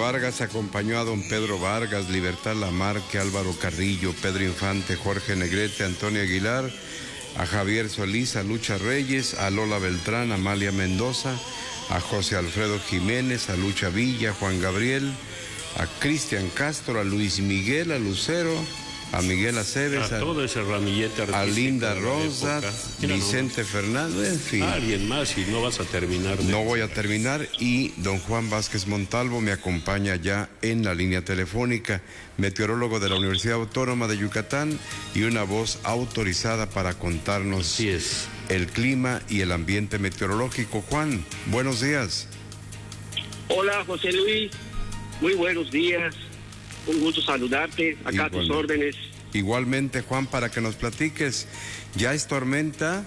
Vargas acompañó a don Pedro Vargas, Libertad Lamarque, Álvaro Carrillo, Pedro Infante, Jorge Negrete, Antonio Aguilar, a Javier Solís, a Lucha Reyes, a Lola Beltrán, a Amalia Mendoza, a José Alfredo Jiménez, a Lucha Villa, Juan Gabriel, a Cristian Castro, a Luis Miguel, a Lucero, a Miguel Aceves, a todo ese ramillete a Linda Rosa, Vicente Fernández, en fin. Alguien más y no vas a terminar. No voy a terminar y don Juan Vázquez Montalvo me acompaña ya en la línea telefónica, meteorólogo de la Universidad Autónoma de Yucatán y una voz autorizada para contarnos el clima y el ambiente meteorológico. Juan, buenos días. Hola, José Luis, muy buenos días. Un gusto saludarte, acá a tus órdenes. Igualmente, Juan, para que nos platiques, ¿ya es tormenta?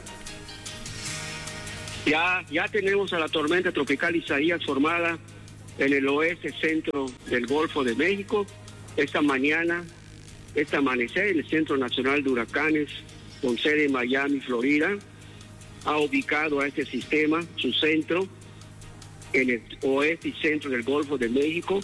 Ya tenemos a la tormenta tropical Isaías formada en el oeste centro del Golfo de México. Esta mañana, este amanecer, el Centro Nacional de Huracanes, con sede en Miami, Florida, ha ubicado a este sistema, su centro, en el oeste y centro del Golfo de México,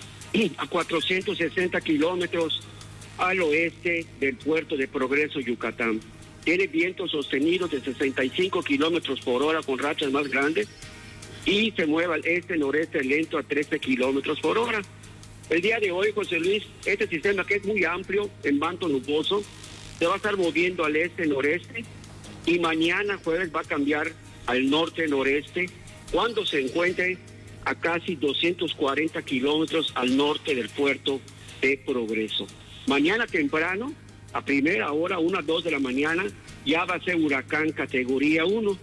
a 460 kilómetros al oeste del puerto de Progreso, Yucatán. Tiene vientos sostenidos de 65 kilómetros por hora con rachas más grandes y se mueve al este-noreste lento a 13 kilómetros por hora. El día de hoy, José Luis, este sistema que es muy amplio, en manto nuboso, se va a estar moviendo al este-noreste y mañana jueves va a cambiar al norte-noreste cuando se encuentre a casi 240 kilómetros al norte del puerto de Progreso. Mañana temprano, a primera hora, 1 a 2 de la mañana, ya va a ser huracán categoría 1.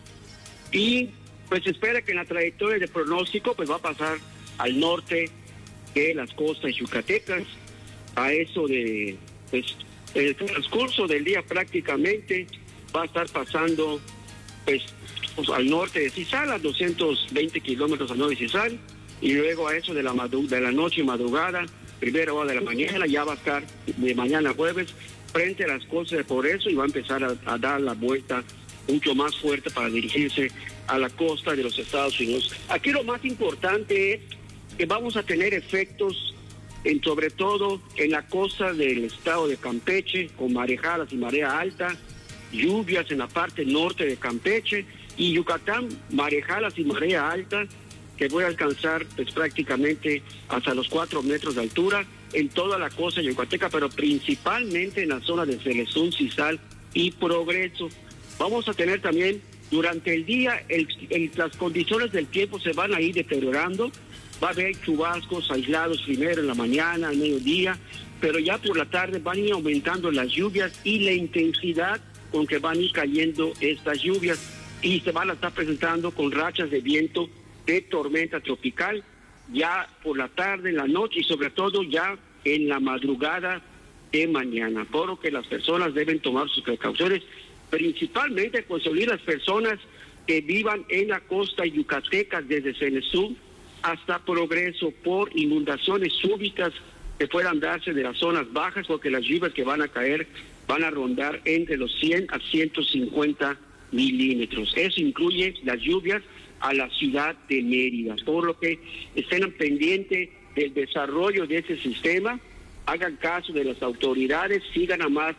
Y pues se espera que en la trayectoria de pronóstico pues va a pasar al norte de las costas yucatecas. A eso de, pues, el transcurso del día prácticamente va a estar pasando pues al norte de Cizal, a 220 kilómetros al norte de Cizal, y luego a eso de la noche y madrugada, primera hora de la mañana, ya va a estar de mañana jueves frente a las costas de Progreso y va a empezar a dar la vuelta mucho más fuerte para dirigirse a la costa de los Estados Unidos. Aquí lo más importante es que vamos a tener efectos sobre todo en la costa del estado de Campeche, con marejadas y marea alta, lluvias en la parte norte de Campeche, y Yucatán, marejadas y marea alta, que voy a alcanzar pues prácticamente hasta los 4 metros de altura en toda la costa yucateca, pero principalmente en la zona de Celestún, Cizal y Progreso. Vamos a tener también durante el día, las condiciones del tiempo se van a ir deteriorando. Va a haber chubascos aislados primero en la mañana, al mediodía, pero ya por la tarde van a ir aumentando las lluvias y la intensidad con que van a ir cayendo estas lluvias, y se van a estar presentando con rachas de viento de tormenta tropical ya por la tarde, en la noche y sobre todo ya en la madrugada de mañana, por lo que las personas deben tomar sus precauciones, principalmente conseguir las personas que vivan en la costa yucateca desde Celestún hasta Progreso por inundaciones súbitas que puedan darse de las zonas bajas, porque las lluvias que van a caer van a rondar entre los 100 a 150 milímetros. Eso incluye las lluvias a la ciudad de Mérida, por lo que estén pendientes del desarrollo de ese sistema, hagan caso de las autoridades, sigan a más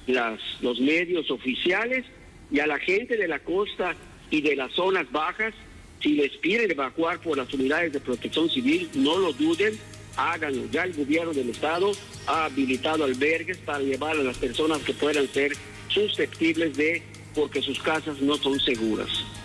los medios oficiales, y a la gente de la costa y de las zonas bajas, si les piden evacuar por las unidades de protección civil, no lo duden, háganlo. Ya el gobierno del estado ha habilitado albergues para llevar a las personas que puedan ser susceptibles porque sus casas no son seguras.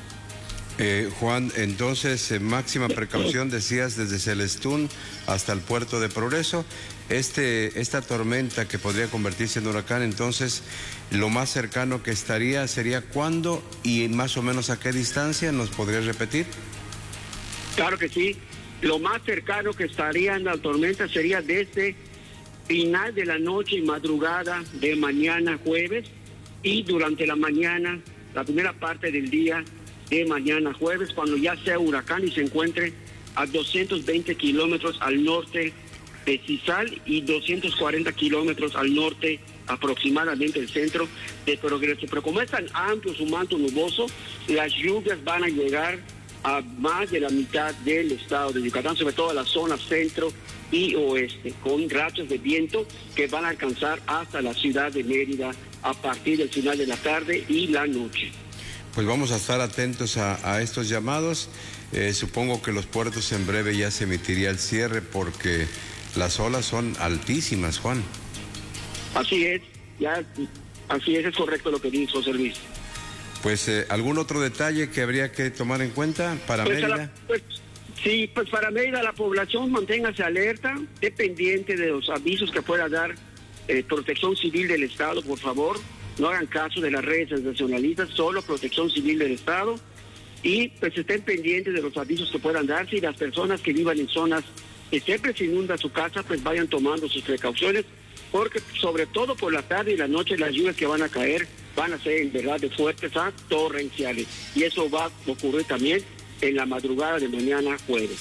Juan, entonces, máxima precaución, decías, desde Celestún hasta el puerto de Progreso. Esta tormenta que podría convertirse en huracán, entonces, lo más cercano que estaría sería ¿cuándo y más o menos a qué distancia? ¿Nos podrías repetir? Claro que sí. Lo más cercano que estaría en la tormenta sería desde final de la noche y madrugada de mañana jueves, y durante la mañana, la primera parte del día de mañana jueves, cuando ya sea huracán y se encuentre a 220 kilómetros al norte de Cizal y 240 kilómetros al norte aproximadamente del centro de Progreso. Pero como es tan amplio su manto nuboso, las lluvias van a llegar a más de la mitad del estado de Yucatán, sobre todo la zona centro y oeste, con rachas de viento que van a alcanzar hasta la ciudad de Mérida a partir del final de la tarde y la noche. Pues vamos a estar atentos a estos llamados. Supongo que los puertos en breve ya se emitiría el cierre porque las olas son altísimas, Juan. Así es, es correcto lo que dice José Luis. Pues, ¿algún otro detalle que habría que tomar en cuenta para Mérida? Sí, pues para Mérida la población manténgase alerta, dependiente de los avisos que pueda dar Protección Civil del Estado, por favor. No hagan caso de las redes sensacionalistas, solo Protección Civil del Estado. Y pues estén pendientes de los avisos que puedan darse, y las personas que vivan en zonas que siempre se inunda su casa, pues vayan tomando sus precauciones, porque sobre todo por la tarde y la noche las lluvias que van a caer van a ser en verdad de fuertes a torrenciales. Y eso va a ocurrir también en la madrugada de mañana jueves.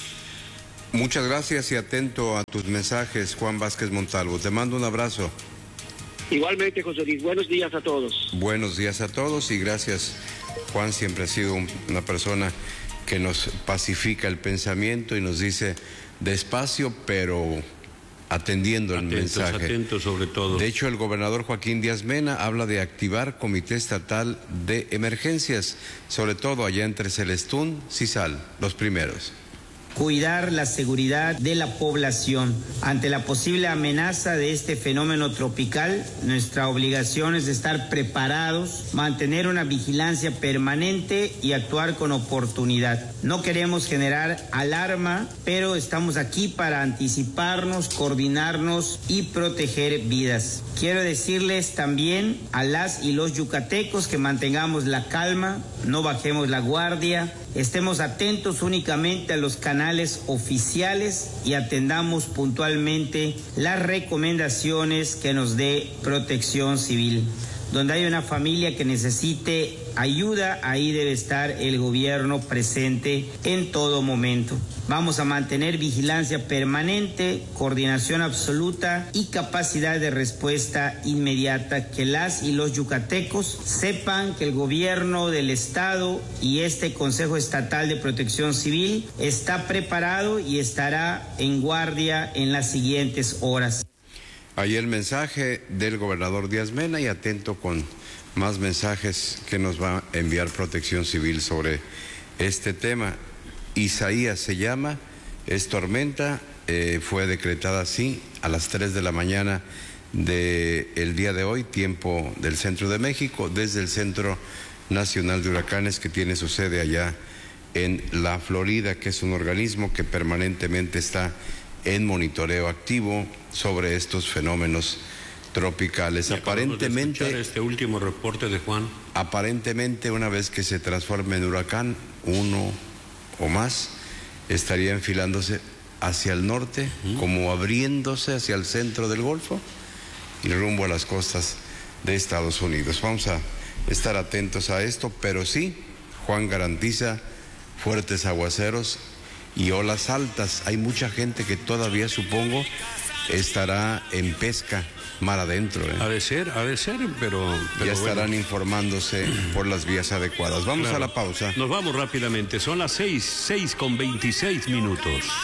Muchas gracias y atento a tus mensajes, Juan Vázquez Montalvo. Te mando un abrazo. Igualmente, José Luis. Buenos días a todos. Buenos días a todos y gracias. Juan siempre ha sido una persona que nos pacifica el pensamiento y nos dice despacio, pero atendiendo el mensaje. Atentos sobre todo. De hecho, el gobernador Joaquín Díaz Mena habla de activar Comité Estatal de Emergencias, sobre todo allá entre Celestún, Cisal, los primeros. Cuidar la seguridad de la población. Ante la posible amenaza de este fenómeno tropical, nuestra obligación es estar preparados, mantener una vigilancia permanente y actuar con oportunidad. No queremos generar alarma, pero estamos aquí para anticiparnos, coordinarnos y proteger vidas. Quiero decirles también a las y los yucatecos que mantengamos la calma, no bajemos la guardia, estemos atentos únicamente a los canales oficiales y atendamos puntualmente las recomendaciones que nos dé Protección Civil. Donde hay una familia que necesite ayuda, ahí debe estar el gobierno presente en todo momento. Vamos a mantener vigilancia permanente, coordinación absoluta y capacidad de respuesta inmediata. Que las y los yucatecos sepan que el gobierno del estado y este Consejo Estatal de Protección Civil está preparado y estará en guardia en las siguientes horas. Ahí el mensaje del gobernador Díaz Mena y atento con más mensajes que nos va a enviar Protección Civil sobre este tema. Isaías se llama, es tormenta, fue decretada así a las 3 de la mañana del día de hoy, tiempo del centro de México, desde el Centro Nacional de Huracanes que tiene su sede allá en la Florida, que es un organismo que permanentemente está en monitoreo activo sobre estos fenómenos tropicales. Aparentemente, este último reporte de Juan. Aparentemente, una vez que se transforme en huracán, uno o más, estaría enfilándose hacia el norte, como abriéndose hacia el centro del Golfo y rumbo a las costas de Estados Unidos. Vamos a estar atentos a esto, pero sí, Juan garantiza fuertes aguaceros y olas altas. Hay mucha gente que todavía, supongo, estará en pesca mar adentro. Ha de ser, pero ya estarán informándose por las vías adecuadas. Vamos a la pausa. Nos vamos rápidamente, son las 6:26 minutos.